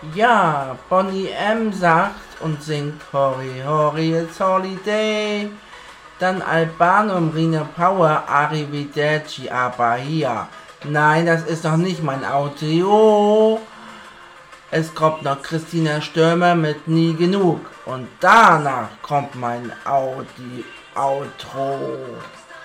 Ja, Bonnie M. sagt und singt Hori Hori, it's Holiday. Dann Albanum, Rina Power, Arrivederci, Abahia. Nein, das ist doch nicht mein Audio. Es kommt noch Christina Stürmer mit Nie genug. Und danach kommt mein Outro.